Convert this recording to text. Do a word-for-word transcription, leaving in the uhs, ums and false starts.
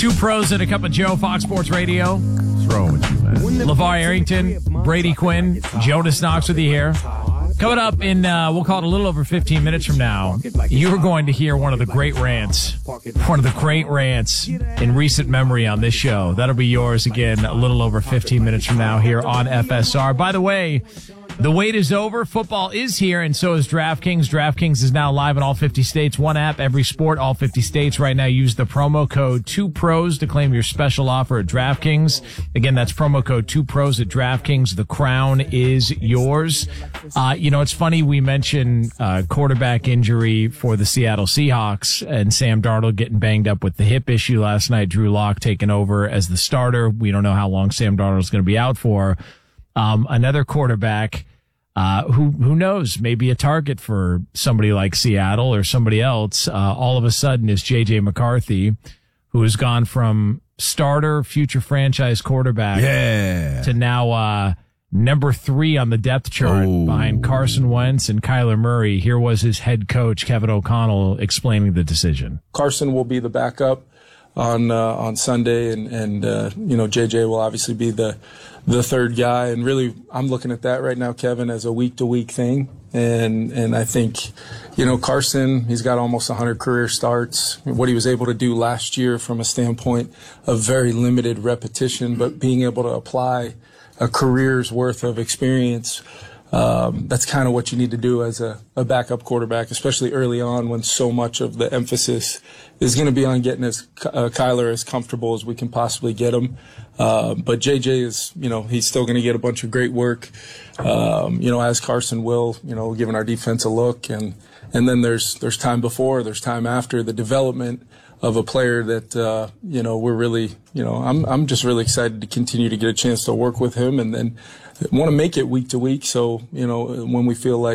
Two pros and a cup of Joe, Fox Sports Radio. What's wrong with you, man? LeVar Arrington, Brady Quinn, Jonas Knox with you here. Coming up in, uh, we'll call it a little over fifteen minutes from now, you are going to hear one of the great rants, one of the great rants in recent memory on this show. That'll be yours again a little over fifteen minutes from now here on F S R. By the way, the wait is over. Football is here, and so is DraftKings. DraftKings is now live in all fifty states. One app, every sport, all fifty states. Right now, use the promo code two pros to claim your special offer at DraftKings. Again, that's promo code two pros at DraftKings. The crown is yours. Uh, you know, it's funny we mentioned uh, quarterback injury for the Seattle Seahawks and Sam Darnold getting banged up with the hip issue last night. Drew Lock taking over as the starter. We don't know how long Sam Darnold is going to be out for. Um, another quarterback, uh, who, who knows, maybe a target for somebody like Seattle or somebody else, uh, all of a sudden is J J McCarthy, who has gone from starter, future franchise quarterback yeah. to now, uh, number three on the depth chart oh. behind Carson Wentz and Kyler Murray. Here was his head coach, Kevin O'Connell, explaining the decision. Carson will be the backup on, uh, on Sunday, and, and, uh, you know, J J will obviously be the, the third guy. And really, I'm looking at that right now, Kevin, as a week-to-week thing. And and I think, you know, Carson, he's got almost one hundred career starts. What he was able to do last year from a standpoint of very limited repetition, but being able to apply a career's worth of experience, um, that's kind of what you need to do as a, a backup quarterback, especially early on when so much of the emphasis is going to be on getting as, uh, Kyler as comfortable as we can possibly get him. Uh, but J J is, you know, he's still going to get a bunch of great work, um, you know, as Carson will, you know, giving our defense a look. And, and then there's, there's time before, there's time after the development of a player that, uh, you know, we're really, you know, I'm, I'm just really excited to continue to get a chance to work with him and then want to make it week to week. So, you know, when we feel like